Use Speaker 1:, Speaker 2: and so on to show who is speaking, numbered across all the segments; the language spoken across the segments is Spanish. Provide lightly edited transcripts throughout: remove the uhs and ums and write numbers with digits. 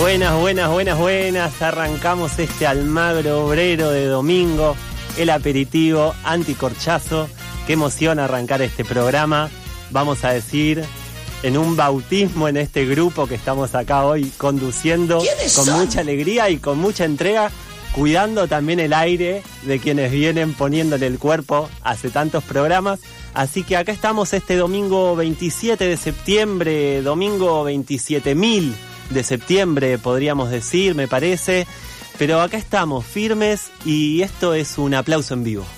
Speaker 1: Buenas. Arrancamos este Almagro obrero de domingo, el aperitivo anticorchazo. Qué emoción arrancar este programa. Vamos a decir, en un bautismo en este grupo que estamos acá hoy conduciendo con mucha alegría y con mucha entrega, cuidando también el aire de quienes vienen poniéndole el cuerpo hace tantos programas. Así que acá estamos este domingo 27 de septiembre, domingo 27.000 de septiembre, podríamos decir, me parece. Pero acá estamos firmes y esto es un aplauso en vivo.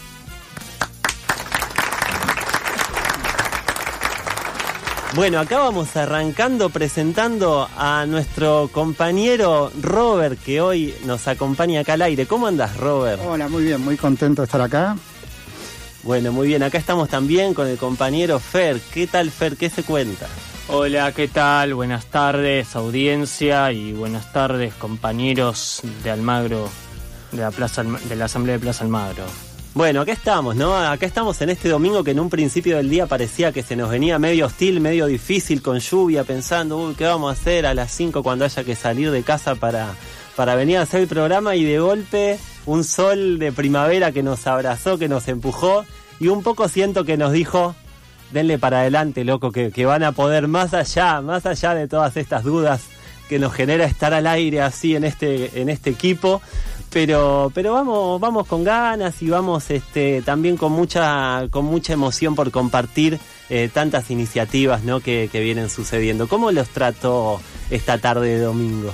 Speaker 1: Bueno, acá vamos arrancando presentando a nuestro compañero Robert, que hoy nos acompaña acá al aire. ¿Cómo andás, Robert?
Speaker 2: Hola, muy bien, muy contento de estar acá.
Speaker 1: Bueno, muy bien, acá estamos también con el compañero Fer. ¿Qué tal, Fer? ¿Qué se cuenta?
Speaker 3: Hola, ¿qué tal? Buenas tardes, audiencia, y buenas tardes, compañeros de Almagro, de la Asamblea de Plaza Almagro.
Speaker 1: Bueno, acá estamos, ¿no? Acá estamos en este domingo que en un principio del día parecía que se nos venía medio hostil, medio difícil, con lluvia, pensando, ¿qué vamos a hacer a las 5 cuando haya que salir de casa para venir a hacer el programa? Y de golpe, un sol de primavera que nos abrazó, que nos empujó, y un poco siento que nos dijo: denle para adelante, loco, que van a poder más allá de todas estas dudas que nos genera estar al aire así en este equipo. Pero vamos con ganas y vamos también con mucha emoción por compartir tantas iniciativas, ¿no? que vienen sucediendo. ¿Cómo los trató esta tarde de domingo?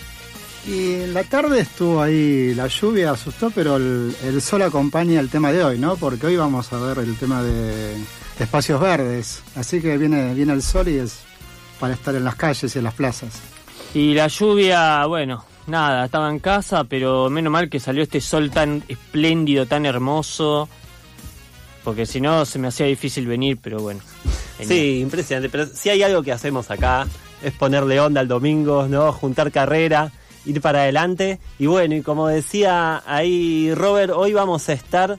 Speaker 2: Y la tarde estuvo ahí, la lluvia asustó, pero el sol acompaña el tema de hoy, ¿no? Porque hoy vamos a ver el tema de espacios verdes, así que viene el sol y es para estar en las calles y en las plazas.
Speaker 3: Y la lluvia, bueno, nada, estaba en casa, pero menos mal que salió este sol tan espléndido, tan hermoso, porque si no se me hacía difícil venir, pero bueno. Genial.
Speaker 1: Sí, impresionante, pero si hay algo que hacemos acá es ponerle onda al domingo, ¿no? Juntar carrera, ir para adelante. Y bueno, y como decía ahí Robert, hoy vamos a estar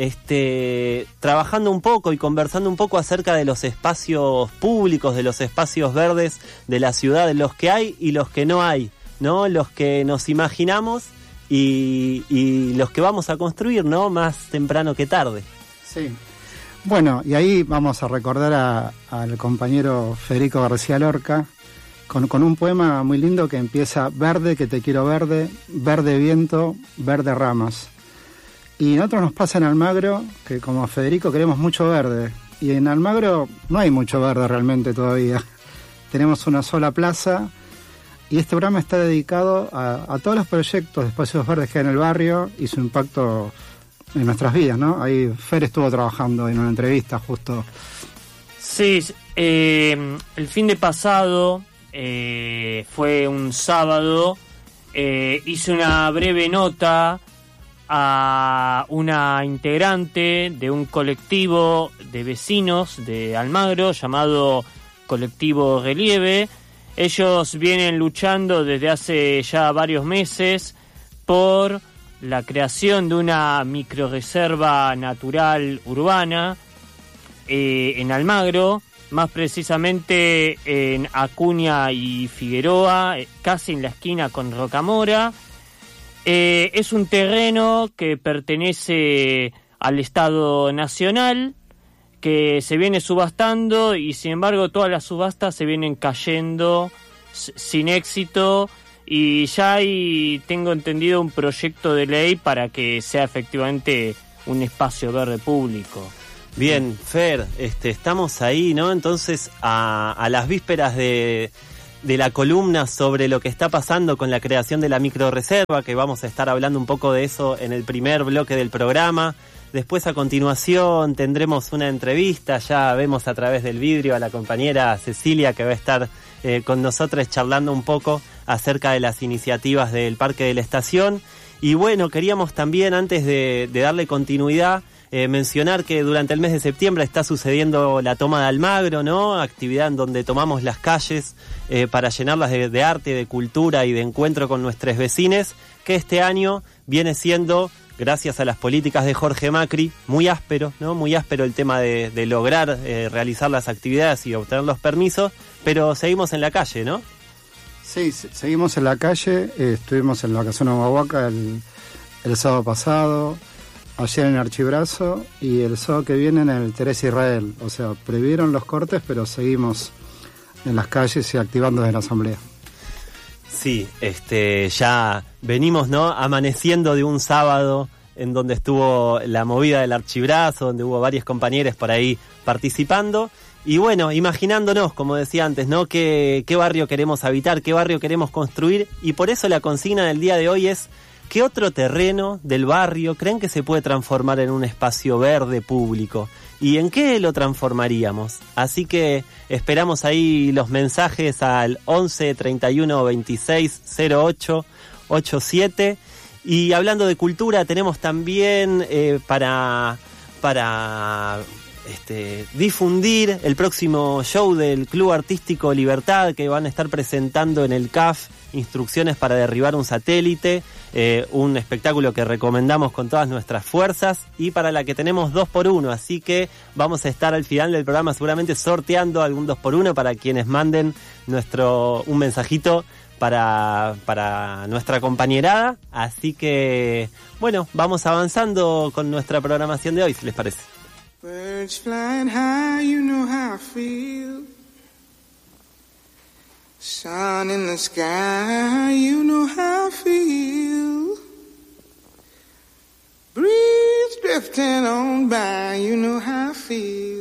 Speaker 1: trabajando un poco y conversando un poco acerca de los espacios públicos, de los espacios verdes de la ciudad, de los que hay y los que no hay, ¿no? Los que nos imaginamos y los que vamos a construir, ¿no? Más temprano que tarde.
Speaker 2: Sí. Bueno, y ahí vamos a recordar al compañero Federico García Lorca con un poema muy lindo que empieza: verde que te quiero verde, verde viento, verde ramas. Y a nosotros nos pasa en Almagro que, como Federico, queremos mucho verde. Y en Almagro no hay mucho verde realmente todavía. Tenemos una sola plaza y este programa está dedicado a todos los proyectos de espacios verdes que hay en el barrio y su impacto en nuestras vidas, ¿no? Ahí Fer estuvo trabajando en una entrevista justo.
Speaker 3: Sí, el fin de pasado, fue un sábado, hice una breve nota a una integrante de un colectivo de vecinos de Almagro llamado Colectivo Relieve. Ellos vienen luchando desde hace ya varios meses por la creación de una microrreserva natural urbana en Almagro, más precisamente en Acuña y Figueroa, casi en la esquina con Rocamora. Es un terreno que pertenece al Estado Nacional, que se viene subastando y sin embargo todas las subastas se vienen cayendo sin éxito, y ya hay, tengo entendido, un proyecto de ley para que sea efectivamente un espacio verde público.
Speaker 1: Bien, Fer, estamos ahí, ¿no? Entonces, a las vísperas de la columna sobre lo que está pasando con la creación de la microrreserva, que vamos a estar hablando un poco de eso en el primer bloque del programa. Después, a continuación, tendremos una entrevista. Ya vemos a través del vidrio a la compañera Cecilia, que va a estar con nosotros charlando un poco acerca de las iniciativas del Parque de la Estación. Y bueno, queríamos también, antes de darle continuidad, mencionar que durante el mes de septiembre está sucediendo la toma de Almagro, ¿no? Actividad en donde tomamos las calles para llenarlas de arte, de cultura y de encuentro con nuestros vecinos, que este año viene siendo, gracias a las políticas de Jorge Macri, muy áspero, ¿no? Muy áspero el tema de lograr realizar las actividades y obtener los permisos, pero seguimos en la calle, ¿no?
Speaker 2: Sí, seguimos en la calle, estuvimos en la Casona Huahuaca el sábado pasado, ayer en Archibrazo y el sábado que viene en el Teresa Israel. O sea, previeron los cortes, pero seguimos en las calles y activando desde la asamblea.
Speaker 1: Sí, ya venimos, ¿no?, amaneciendo de un sábado en donde estuvo la movida del Archibrazo, donde hubo varios compañeros por ahí participando. Y bueno, imaginándonos, como decía antes, ¿no?, qué barrio queremos habitar, qué barrio queremos construir. Y por eso la consigna del día de hoy es: ¿qué otro terreno del barrio creen que se puede transformar en un espacio verde público? ¿Y en qué lo transformaríamos? Así que esperamos ahí los mensajes al 11 31 26 08 87. Y hablando de cultura, tenemos también para difundir el próximo show del Club Artístico Libertad, que van a estar presentando en el CAF Instrucciones para derribar un satélite, un espectáculo que recomendamos con todas nuestras fuerzas y para la que tenemos 2x1, así que vamos a estar al final del programa seguramente sorteando algún 2x1 para quienes manden un mensajito para nuestra compañerada. Así que bueno, vamos avanzando con nuestra programación de hoy, si les parece.
Speaker 4: Birds flying high, you know how I feel. Sun in the sky, you know how I feel. Breeze drifting on by, you know how I feel.